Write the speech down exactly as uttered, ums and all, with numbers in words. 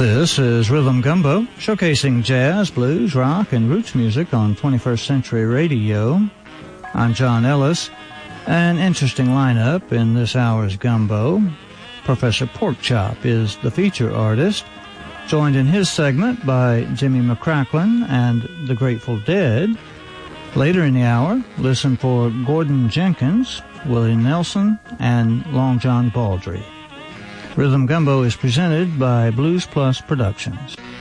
This is Rhythm Gumbo, showcasing jazz, blues, rock, and roots music on twenty-first Century Radio. I'm John Ellis. An interesting lineup in this hour's Gumbo. Professor Porkchop is the feature artist, joined in his segment by Jimmy McCracklin and the Grateful Dead. Later in the hour, listen for Gordon Jenkins, Willie Nelson, and Long John Baldry. Rhythm Gumbo is presented by Blues Plus Productions.